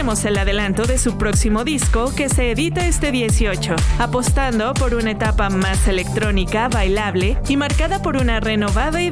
tenemos el adelanto de su próximo disco que se edita este 18, apostando por una etapa más electrónica, bailable y marcada por una renovada